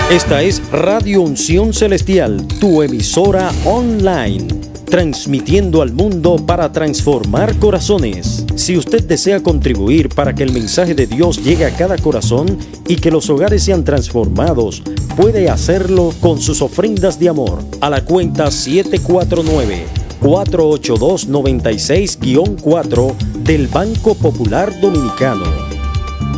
Esta es Radio Unción Celestial, tu emisora online, transmitiendo al mundo para transformar corazones. Si usted desea contribuir para que el mensaje de Dios llegue a cada corazón y que los hogares sean transformados, puede hacerlo con sus ofrendas de amor a la cuenta 749-482-96-4 del Banco Popular Dominicano.